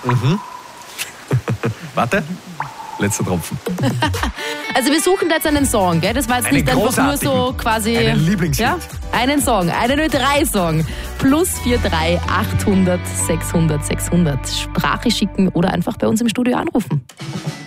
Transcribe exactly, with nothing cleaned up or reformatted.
Mhm. Warte. Letzter Tropfen. Also wir suchen da jetzt einen Song, gell? Das war jetzt Einen nicht einfach nur so großartigen, quasi... einen Lieblingslied. Ja? Einen Song, einen Ö drei Song. Plus vier drei achthundert sechshundert sechshundert. Sprache schicken oder einfach bei uns im Studio anrufen.